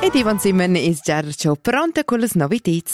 Ed Ivan Simon is già pronta con le novità.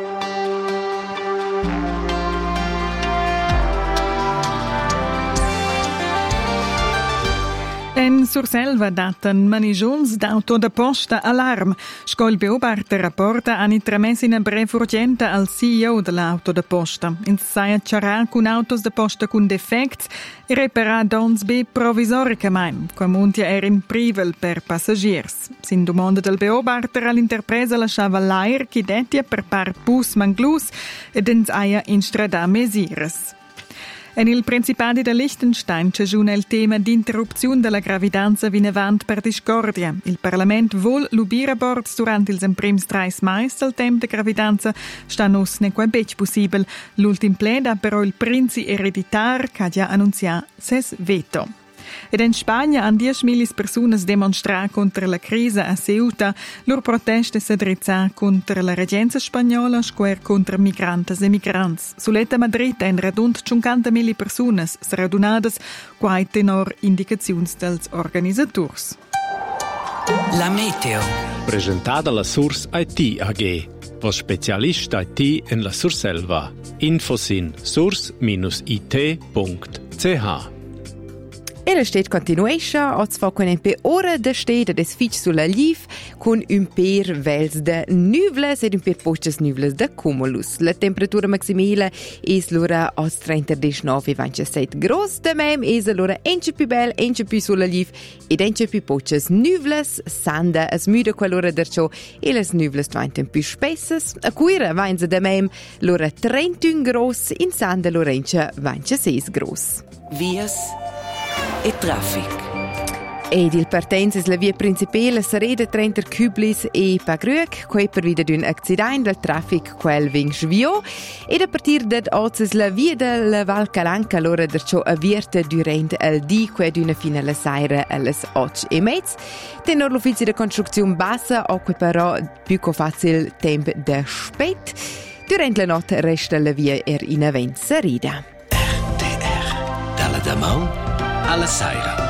En Surselva daten manigiuns d'auto da posta alarm. Scol beobachter rapporta han intramess in brev urgenta al CEO dell'auto da posta. In saia c'era cun autos da posta cun defects e reparà dons be provisoricament, qua muntia era in privel per passagiers. Sin domanda del beobachter all'interpresa lasciava l'air chi detia per par pus manglus ed ens aia instrada mesires. En il Principadi de Liechtenstein c'è giù il tema di interruzione della gravidanza vinavant per discordia. Il Parlament vuol l'ubire aborts durant ils emprims 3 mais del tempo de gravidanza sta nos ne qua bec possibel. L'ultim plen ha però il princi ereditar che ha già annunziato ses veto. Ed in Spagna han 10.000 personas demonstrar contra la crisi a Ceuta. Lor proteste si drizzar contra la regenza spagnola, square contra migrantes e migrants. Suletta Madrid en radund 50.000 personas radunadas, quai tenor indicaziuns dels organisators. La meteo. Presentata la Source IT AG. Was Spezialist IT in la Surselva. Infos in source-it.ch. E la stet continuescha, oz fa con un pe ora da stet des fitch sulla liv con un per vels de nuvles ed un per postes nuvles de cumulus. La temperatura maximale es l'ora oz 39,27 gros, de mem es l'ora ence più bel, ence più sulla liv ed ence più postes nuvles, sanda es müde quell'ora derciò e les nuvles diventen più spesses. A cuira vainza de mem l'ora 31 gros, in sanda l'ora ence 26 gros. Vias e traffic. Ed il partenza la via principale sareda trenter Küblis e Pagruec, quei per vida d'un accident del traffic quel ving svio, ed a partir d'ad ozes la via della Val Calanca l'ora derciò avvierta durant el di quei d'una fina la saira alles 8:30. Tenor l'ufficio de construzione bassa occupa però più co facile temp de spät. Durant la notte resta la via in avent sarida. RTR. Dalla Damau alla Saira.